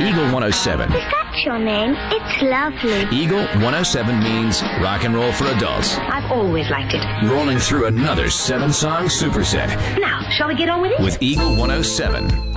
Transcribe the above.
Eagle 107. Is that your name? It's lovely. Eagle 107 means rock and roll for adults. I've always liked it. Rolling through another 7-song superset Now, shall we get on with it? with Eagle 107.